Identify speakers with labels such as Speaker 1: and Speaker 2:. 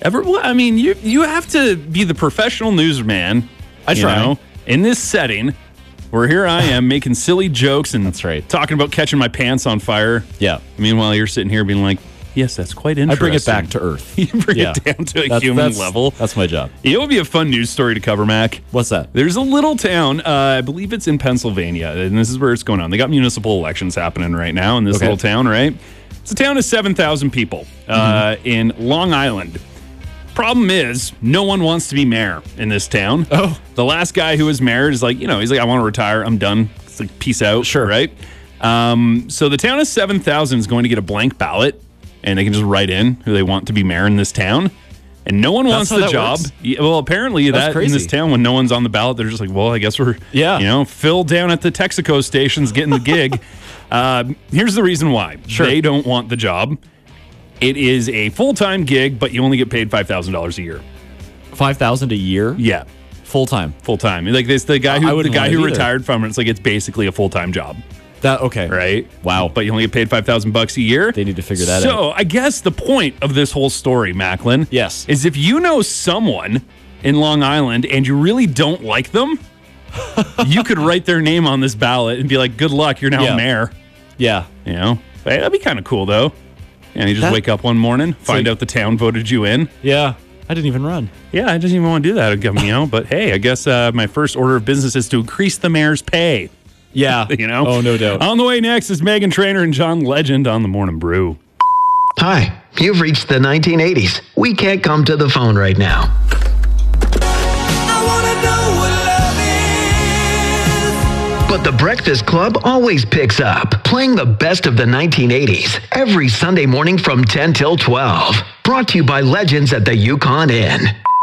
Speaker 1: You have to be the professional newsman.
Speaker 2: I try.
Speaker 1: In this setting where here I am making silly jokes and
Speaker 2: That's right.
Speaker 1: talking about catching my pants on fire.
Speaker 2: Yeah.
Speaker 1: Meanwhile, you're sitting here being like, yes, that's quite interesting.
Speaker 2: I bring it back to earth.
Speaker 1: You bring it down to a human level.
Speaker 2: That's my job.
Speaker 1: You know what would be a fun news story to cover, Mac?
Speaker 2: What's that?
Speaker 1: There's a little town, I believe it's in Pennsylvania, and this is where it's going on. They got municipal elections happening right now in this little town, right? It's a town of 7,000 people in Long Island. Problem is, no one wants to be mayor in this town.
Speaker 2: Oh.
Speaker 1: The last guy who was mayor is like, he's like, I want to retire. I'm done. It's like, peace out.
Speaker 2: Sure.
Speaker 1: Right? So the town of 7,000 is going to get a blank ballot, and they can just write in who they want to be mayor in this town. And no one wants the job. Yeah, well, apparently that in this town, when no one's on the ballot, they're just like, well, I guess we're, Phil down at the Texaco station's getting the gig. Here's the reason why.
Speaker 2: Sure.
Speaker 1: They don't want the job. It is a full-time gig, but you only get paid $5,000 a year.
Speaker 2: $5,000 a year?
Speaker 1: Yeah.
Speaker 2: Full-time?
Speaker 1: Full-time. Like this, the guy who retired from it, it's like it's basically a full-time job.
Speaker 2: Okay.
Speaker 1: Right?
Speaker 2: Wow.
Speaker 1: But you only get paid $5,000 a year.
Speaker 2: They need to figure that out.
Speaker 1: So I guess the point of this whole story, Macklin,
Speaker 2: yes,
Speaker 1: is if you know someone in Long Island and you really don't like them, you could write their name on this ballot and be like, good luck, you're now mayor.
Speaker 2: Yeah.
Speaker 1: Hey, that'd be kind of cool, though. And you just wake up one morning, find out the town voted you in.
Speaker 2: Yeah. I didn't even run.
Speaker 1: Yeah, I didn't even want to do that, But hey, I guess my first order of business is to increase the mayor's pay.
Speaker 2: Yeah.
Speaker 1: Oh,
Speaker 2: no doubt.
Speaker 1: On the way next is Megan Trainor and John Legend on the Morning Brew.
Speaker 3: Hi, you've reached the 1980s. We can't come to the phone right now. But the Breakfast Club always picks up, playing the best of the 1980s every Sunday morning from 10 till 12. Brought to you by Legends at the Yukon Inn.